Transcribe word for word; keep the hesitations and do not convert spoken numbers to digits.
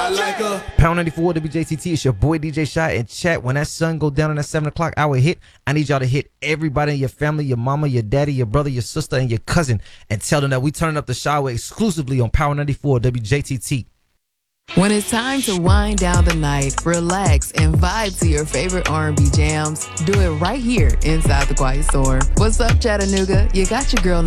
I like her. Pound ninety-four W J T T. It's your boy D J Shy in chat. When that sun go down on that seven o'clock hour hit, I need y'all to hit everybody in your family, your mama, your daddy, your brother, your sister, and your cousin, and tell them that we turning up the shower exclusively on Power ninety-four W J T T. When it's time to wind down the night, relax, and vibe to your favorite R and B jams, do it right here inside the Quiet Storm. What's up, Chattanooga? You got your girl